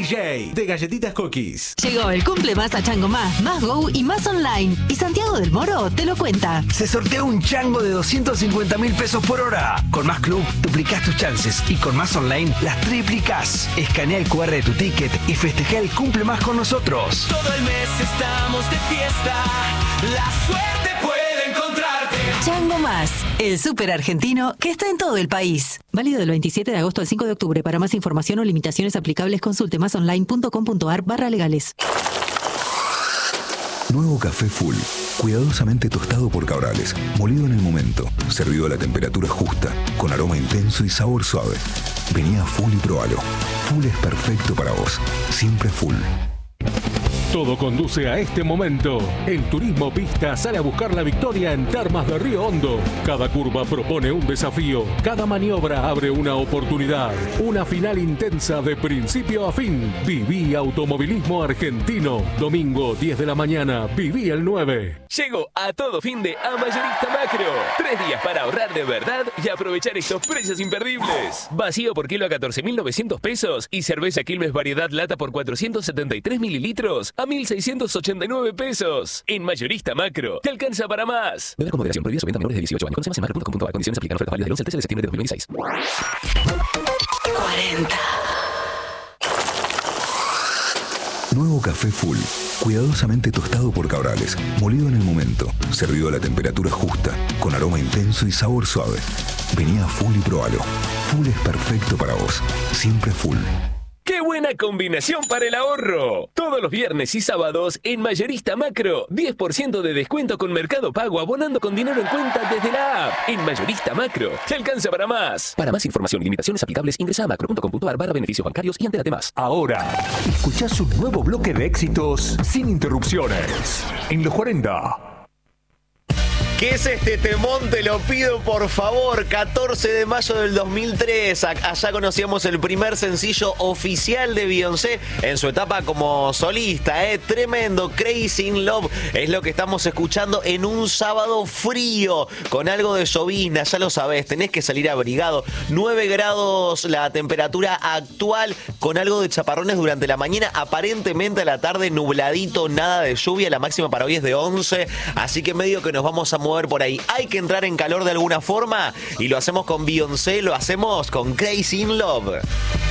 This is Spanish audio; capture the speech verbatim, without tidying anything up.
J de Galletitas Cookies. Llegó el cumple más a Chango Más, Más Go y Más Online. Y Santiago del Moro te lo cuenta. Se sortea un chango de doscientos cincuenta mil pesos por hora. Con Más Club duplicás tus chances y con Más Online las triplicás. Escanea el cu erre de tu ticket y festeja el cumple más con nosotros. Todo el mes estamos de fiesta. La suerte puede encontrarte. Chango Más, el súper argentino que está en todo el país. Válido del veintisiete de agosto al cinco de octubre. Para más información o limitaciones aplicables, consulte másonline.com.ar barra legales. Nuevo café Full, cuidadosamente tostado por Cabrales, molido en el momento, servido a la temperatura justa, con aroma intenso y sabor suave. Vení a Full y probalo. Full es perfecto para vos, siempre Full. Todo conduce a este momento. El Turismo Pista sale a buscar la victoria en Termas de Río Hondo. Cada curva propone un desafío. Cada maniobra abre una oportunidad. Una final intensa de principio a fin. Viví automovilismo argentino. Domingo diez de la mañana. Viví el nueve. Llegó a todo fin de a Mayorista Macro. Tres días para ahorrar de verdad y aprovechar estos precios imperdibles. Vacío por kilo a catorce mil novecientos pesos y cerveza Quilmes Variedad Lata por cuatrocientos setenta y tres mililitros a mil seiscientos ochenta y nueve pesos. En Mayorista Macro, te alcanza para más. Beber con moderación, prohibido su venta a menores de dieciocho años. Conoce más en macro punto com punto a r. Condiciones aplican. Ofertas válidas del once al trece de septiembre de dos mil veintiséis. cuarenta. Nuevo café Full, cuidadosamente tostado por Cabrales, molido en el momento, servido a la temperatura justa, con aroma intenso y sabor suave. Vení a Full y probalo. Full es perfecto para vos, siempre Full. ¡Qué buena combinación para el ahorro! Todos los viernes y sábados en Mayorista Macro, diez por ciento de descuento con Mercado Pago abonando con dinero en cuenta desde la app. En Mayorista Macro, te alcanza para más. Para más información y limitaciones aplicables, ingresa a macro punto com punto a r barra beneficios bancarios y entérate más. Ahora, escuchás un nuevo bloque de éxitos sin interrupciones. En los cuarenta. ¿Qué es este temón? Te lo pido por favor. catorce de mayo del dos mil tres. Allá conocíamos el primer sencillo oficial de Beyoncé en su etapa como solista, ¿eh? Tremendo. Crazy in Love es lo que estamos escuchando en un sábado frío, con algo de llovizna, ya lo sabés, tenés que salir abrigado. nueve grados la temperatura actual, con algo de chaparrones durante la mañana, aparentemente a la tarde nubladito, nada de lluvia. La máxima para hoy es de once, así que medio que nos vamos a mover por ahí. Hay que entrar en calor de alguna forma y lo hacemos con Beyoncé, lo hacemos con Crazy in Love.